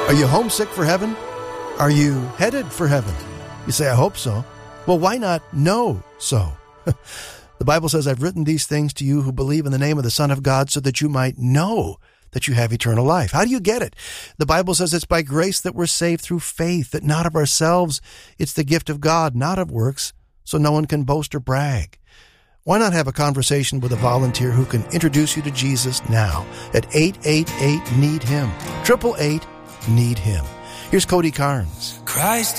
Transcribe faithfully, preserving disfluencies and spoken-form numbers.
Are you homesick for heaven? Are you headed for heaven? You say, I hope so. Well, why not know so? The Bible says, I've written these things to you who believe in the name of the Son of God so that you might know that you have eternal life. How do you get it? The Bible says it's by grace that we're saved through faith, that not of ourselves. It's the gift of God, not of works, so no one can boast or brag. Why not have a conversation with a volunteer who can introduce you to Jesus now at eight eight eight, need him, eight eight eight, need him. Here's Cody Carnes. Christ